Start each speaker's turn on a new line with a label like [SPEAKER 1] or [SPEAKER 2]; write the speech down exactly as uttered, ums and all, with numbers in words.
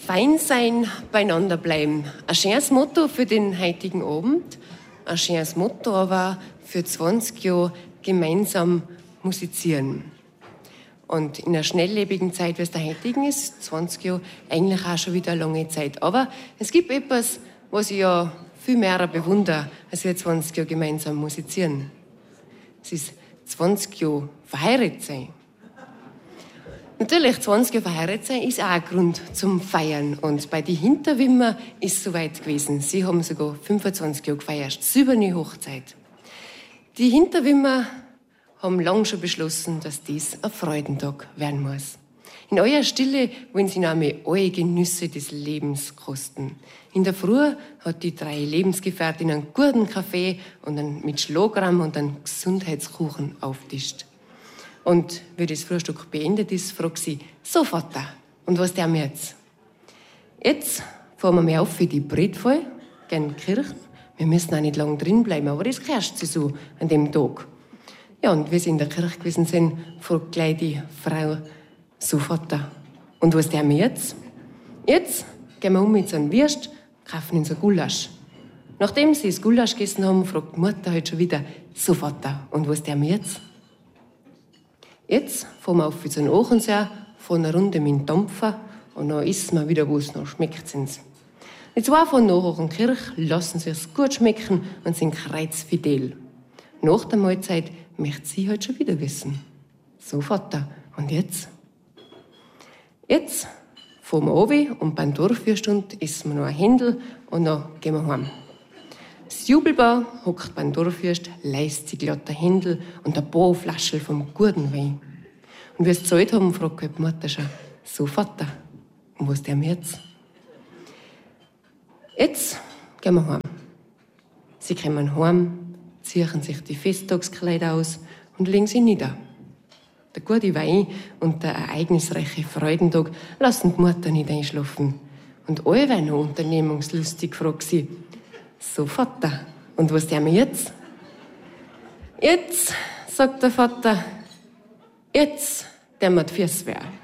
[SPEAKER 1] Fein sein, beieinander bleiben. Ein schönes Motto für den heutigen Abend. Ein schönes Motto aber für zwanzig Jahre gemeinsam musizieren. Und in einer schnelllebigen Zeit, wie es der heutigen ist, zwanzig Jahre, eigentlich auch schon wieder eine lange Zeit. Aber es gibt etwas, was ich ja viel mehr bewundere, als wir zwanzig Jahre gemeinsam musizieren. Es ist zwanzig Jahre verheiratet sein. Natürlich, zwanzig Jahre verheiratet sein ist auch ein Grund zum Feiern. Und bei den Hinterwimmer ist es soweit gewesen. Sie haben sogar fünfundzwanzig Jahre gefeiert, silberne Hochzeit. Die Hinterwimmer haben lang schon beschlossen, dass dies ein Freudentag werden muss. In eurer Stille wollen sie nämlich alle Genüsse des Lebens kosten. In der Früh hat die drei Lebensgefährtinnen einen guten Kaffee und einen mit Schlagrahm und einen Gesundheitskuchen auftischt. Und wie das Frühstück beendet ist, fragt sie, so Vater, und was tun wir jetzt? Jetzt fahren wir mehr auf für die Bretvoll, gehen Kirchen. Wir müssen auch nicht lange drin bleiben, aber das gehört sie so an dem Tag. Ja, und wie sie in der Kirche gewesen sind, fragt gleich die Frau, so Vater, und was tun wir jetzt? Jetzt gehen wir um mit so einem Wurst, kaufen uns ein Gulasch. Nachdem sie das Gulasch gegessen haben, fragt die Mutter halt schon wieder, so Vater, und was tun wir jetzt? Jetzt fahren wir auf für so einen Ochensee, fahren eine Runde mit dem Dampfer und dann essen wir wieder, wo es noch schmeckt. Die zwei fahren nach in die Kirche, lassen sich es gut schmecken und sind kreuzfidel. Nach der Mahlzeit möchte sie halt schon wieder wissen. So, Vater, und jetzt? Jetzt fahren wir runter und beim Dorfwürststunde essen wir noch ein Händel und dann gehen wir heim. Das Jubelbar hockt beim Dorfwürst, leist sich glatt der Händel und ein paar Flaschen vom guten Wein. Und wie sie gezahlt haben, fragt die Mutter schon, so Vater, und was tun wir jetzt? Jetzt gehen wir heim. Sie kommen heim, ziehen sich die Festtagskleider aus und legen sie nieder. Der gute Wein und der ereignisreiche Freudentag lassen die Mutter nicht einschlafen. Und alle werden noch unternehmungslustig, fragt sie, so Vater, und was tun wir jetzt? Jetzt, sagt der Vater, jetzt tun wir die Füße wehren.